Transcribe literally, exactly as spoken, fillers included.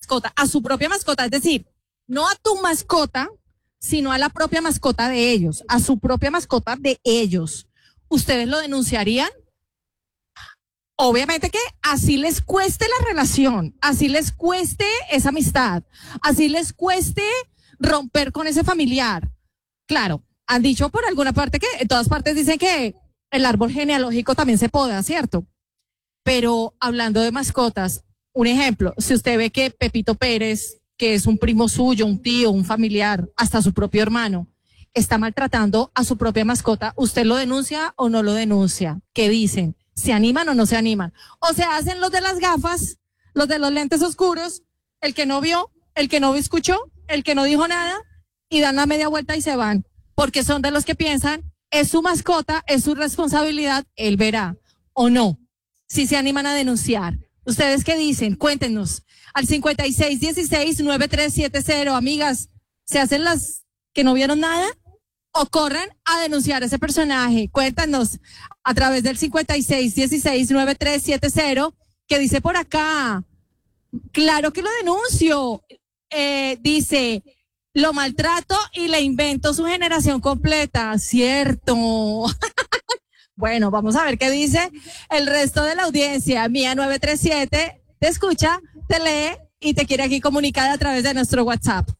mascota, a su propia mascota, es decir, no a tu mascota, sino a la propia mascota de ellos, a su propia mascota de ellos, ¿ustedes lo denunciarían? Obviamente que así les cueste la relación, así les cueste esa amistad, así les cueste romper con ese familiar. Claro, han dicho por alguna parte que en todas partes dicen que el árbol genealógico también se poda, ¿cierto? Pero hablando de mascotas, un ejemplo, si usted ve que Pepito Pérez, que es un primo suyo, un tío, un familiar, hasta su propio hermano, está maltratando a su propia mascota, ¿usted lo denuncia o no lo denuncia? ¿Qué dicen? ¿Se animan o no se animan? O se hacen los de las gafas, los de los lentes oscuros, el que no vio, el que no escuchó, el que no dijo nada, y dan la media vuelta y se van, porque son de los que piensan, es su mascota, es su responsabilidad, él verá, o no, si se animan a denunciar. ¿Ustedes qué dicen? Cuéntenos, al cincuenta y seis dieciséis nueve tres siete cero, amigas, ¿se hacen las que no vieron nada? O corran a denunciar a ese personaje. Cuéntanos a través del cincuenta y seis dieciséis nueve tres siete cero, que dice por acá, claro que lo denuncio, eh, dice, lo maltrato y le invento su generación completa, cierto. Bueno, vamos a ver qué dice el resto de la audiencia. Mía nueve tres siete te escucha, te lee y te quiere aquí comunicada a través de nuestro WhatsApp.